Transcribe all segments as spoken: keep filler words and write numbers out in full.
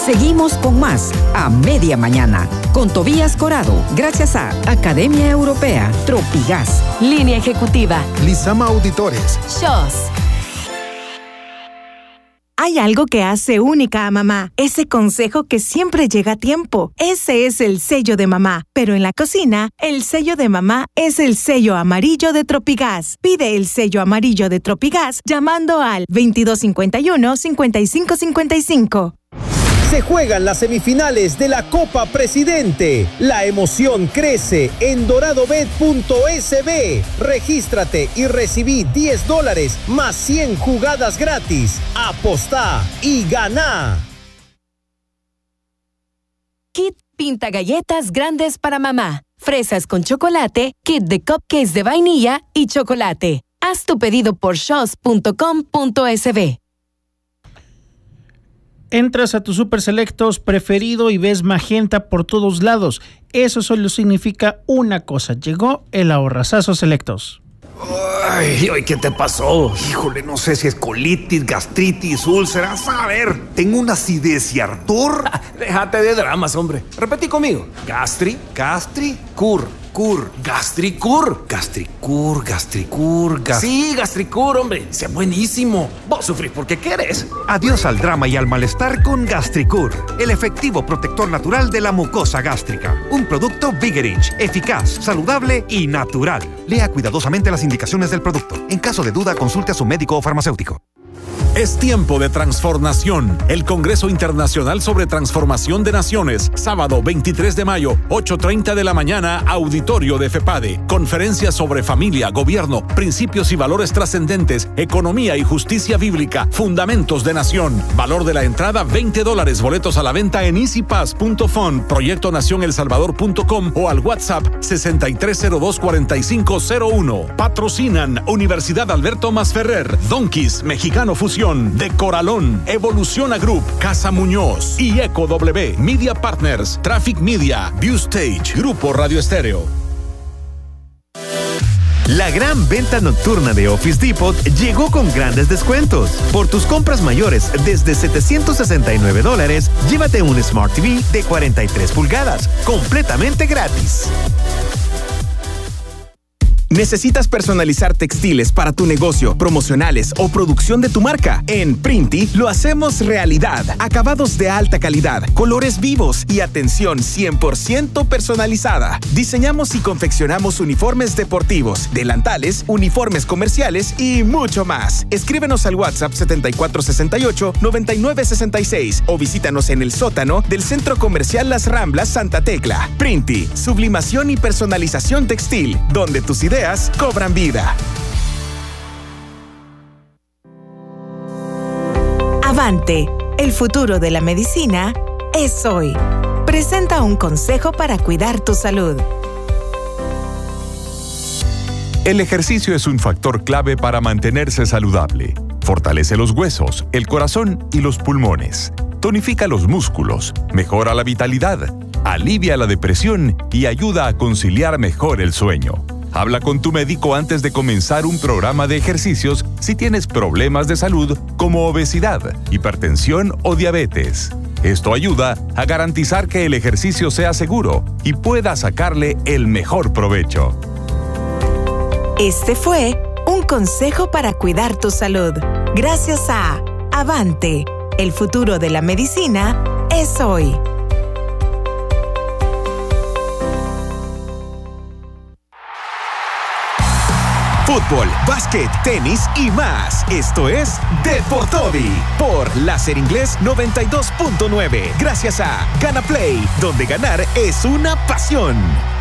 Seguimos con más a media mañana con Tobías Corado, gracias a Academia Europea, Tropigas, Línea Ejecutiva, Lizama Auditores, Shows. Hay algo que hace única a mamá, ese consejo que siempre llega a tiempo. Ese es el sello de mamá. Pero en la cocina, el sello de mamá es el sello amarillo de Tropigas. Pide el sello amarillo de Tropigas llamando al veintidós cincuenta y uno, cincuenta y cinco cincuenta y cinco. Se juegan las semifinales de la Copa Presidente. La emoción crece en doradobet punto es be. Regístrate y recibí diez dólares más cien jugadas gratis. Apostá y ganá. Kit pinta galletas grandes para mamá. Fresas con chocolate, kit de cupcakes de vainilla y chocolate. Haz tu pedido por shows punto com punto es be. Entras a tu Super Selectos preferido y ves magenta por todos lados. Eso solo significa una cosa. Llegó el ahorrazazo Selectos. Ay, ay, ¿qué te pasó? Híjole, no sé si es colitis, gastritis, úlceras. A ver, tengo una acidez y ardor. Déjate de dramas, hombre. Repetí conmigo. Gastri, Gastri, cur, cur, gastricur. Gastricur, gastricur, gast... Sí, gastricur, hombre. Sea buenísimo. Vos sufrís porque querés. Adiós al drama y al malestar con Gastricur, el efectivo protector natural de la mucosa gástrica. Un producto Vigerich, eficaz, saludable y natural. Lea cuidadosamente las indicaciones del producto. En caso de duda, consulte a su médico o farmacéutico. Es tiempo de transformación. El Congreso Internacional sobre Transformación de Naciones, sábado veintitrés de mayo, ocho treinta de la mañana, auditorio de FEPADE. Conferencia sobre familia, gobierno, principios y valores trascendentes, economía y justicia bíblica, fundamentos de nación. Valor de la entrada veinte dólares. Boletos a la venta en easy pass punto fun, proyecto nación el salvador punto com o al WhatsApp sesenta y tres cero dos cuarenta y cinco cero uno. Patrocinan Universidad Alberto Masferrer, Donkeys, Mexicano Fusión, de Coralón, Evoluciona Group, Casa Muñoz y Eco W, Media Partners, Traffic Media, View Stage, Grupo Radio Estéreo. La gran venta nocturna de Office Depot llegó con grandes descuentos. Por tus compras mayores desde setecientos sesenta y nueve dólares, llévate un Smart T V de cuarenta y tres pulgadas, completamente gratis. ¿Necesitas personalizar textiles para tu negocio, promocionales o producción de tu marca? En Printi lo hacemos realidad. Acabados de alta calidad, colores vivos y atención cien por ciento personalizada. Diseñamos y confeccionamos uniformes deportivos, delantales, uniformes comerciales y mucho más. Escríbenos al WhatsApp setenta y cuatro sesenta y ocho, noventa y nueve sesenta y seis o visítanos en el sótano del Centro Comercial Las Ramblas Santa Tecla. Printi, sublimación y personalización textil, donde tus ideas cobran vida. Avante, el futuro de la medicina es hoy. Presenta un consejo para cuidar tu salud. El ejercicio es un factor clave para mantenerse saludable. Fortalece los huesos, el corazón y los pulmones. Tonifica los músculos, mejora la vitalidad, alivia la depresión y ayuda a conciliar mejor el sueño. Habla con tu médico antes de comenzar un programa de ejercicios si tienes problemas de salud como obesidad, hipertensión o diabetes. Esto ayuda a garantizar que el ejercicio sea seguro y pueda sacarle el mejor provecho. Este fue un consejo para cuidar tu salud. Gracias a Avante, el futuro de la medicina es hoy. Fútbol, básquet, tenis y más. Esto es Deportobi por Láser Inglés noventa y dos punto nueve. Gracias a Gana Play, donde ganar es una pasión.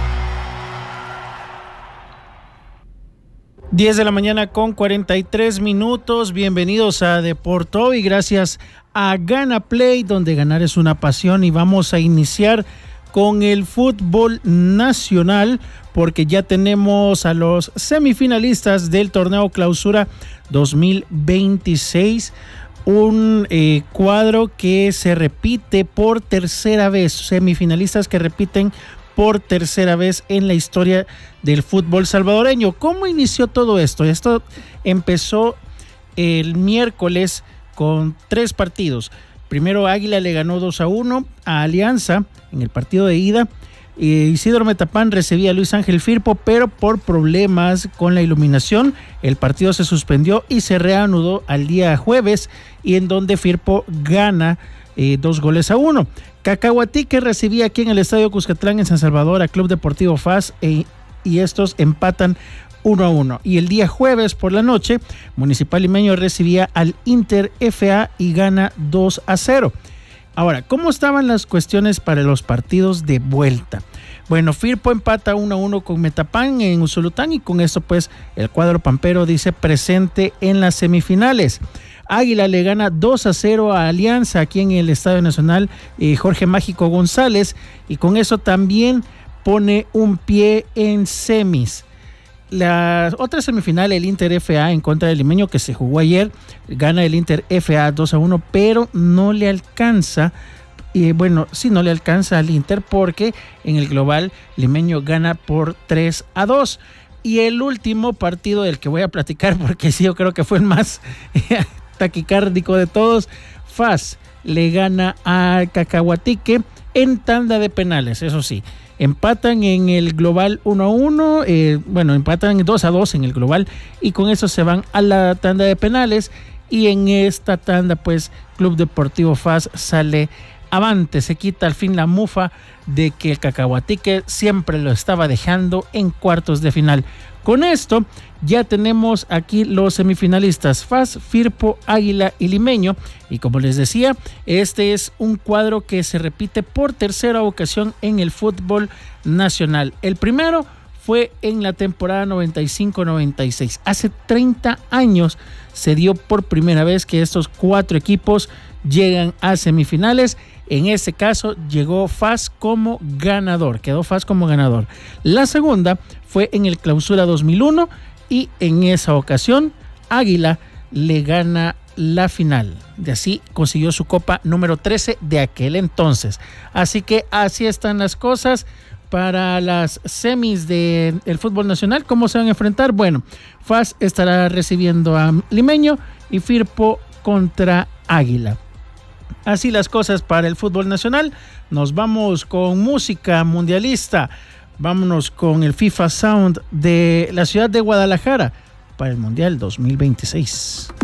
diez de la mañana con cuarenta y tres minutos. Bienvenidos a Deportobi. Gracias a Gana Play, donde ganar es una pasión. Y vamos a iniciar con el fútbol nacional, porque ya tenemos a los semifinalistas del torneo Clausura dos mil veintiséis, un eh, cuadro que se repite por tercera vez, semifinalistas que repiten por tercera vez en la historia del fútbol salvadoreño. ¿Cómo inició todo esto? Esto empezó el miércoles con tres partidos. Primero Águila le ganó dos a uno a Alianza en el partido de ida. Isidro Metapán recibía a Luis Ángel Firpo, pero por problemas con la iluminación el partido se suspendió y se reanudó al día jueves, y en donde Firpo gana eh, dos goles a uno. Cacahuatique recibía aquí en el Estadio Cuscatlán en San Salvador a Club Deportivo F A S e, y estos empatan uno a uno. Y el día jueves por la noche Municipal Limeño recibía al Inter F A y gana dos a cero. Ahora, ¿cómo estaban las cuestiones para los partidos de vuelta? Bueno, Firpo empata uno a uno con Metapán en Usulután, y con esto pues el cuadro pampero dice presente en las semifinales. Águila le gana dos a cero a Alianza aquí en el Estadio Nacional eh, Jorge Mágico González, y con eso también pone un pie en semis. La otra semifinal, el Inter F A en contra del Limeño, que se jugó ayer, gana el Inter F A dos a uno, pero no le alcanza, y bueno, sí no le alcanza al Inter, porque en el global Limeño gana por tres a dos. Y el último partido del que voy a platicar, porque sí, yo creo que fue el más taquicárdico de todos, F A S le gana a Cacahuatique en tanda de penales, eso sí. Empatan en el global uno a uno, eh, bueno, empatan dos a dos en el global, y con eso se van a la tanda de penales, y en esta tanda pues Club Deportivo F A S sale avante, se quita al fin la mufa de que el Cacahuatique siempre lo estaba dejando en cuartos de final. Con esto ya tenemos aquí los semifinalistas: F A S, Firpo, Águila y Limeño, y como les decía, este es un cuadro que se repite por tercera ocasión en el fútbol nacional. El primero fue en la temporada noventa y cinco noventa y seis. Hace treinta años se dio por primera vez que estos cuatro equipos llegan a semifinales. En este caso llegó F A S como ganador, quedó F A S como ganador. La segunda fue en el Clausura dos mil uno, y en esa ocasión Águila le gana la final. De así consiguió su copa número trece de aquel entonces. Así que así están las cosas para las semis del fútbol nacional. ¿Cómo se van a enfrentar? Bueno, F A S estará recibiendo a Limeño y Firpo contra Águila. Así las cosas para el fútbol nacional. Nos vamos con música mundialista. Vámonos con el FIFA Sound de la ciudad de Guadalajara para el Mundial dos mil veintiséis.